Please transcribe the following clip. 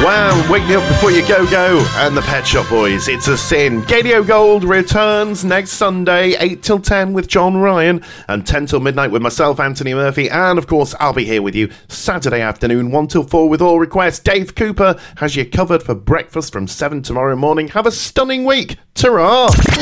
Wow, Wake Me Up Before You Go and the Pet Shop Boys, It's a Sin. Gadio Gold returns next Sunday, 8 till 10 with John Ryan, and 10 till midnight with myself, Anthony Murphy, and of course I'll be here with you Saturday afternoon, 1 till 4 with all requests. Dave Cooper has you covered for breakfast from 7 tomorrow morning. Have a stunning week. Ta-ra!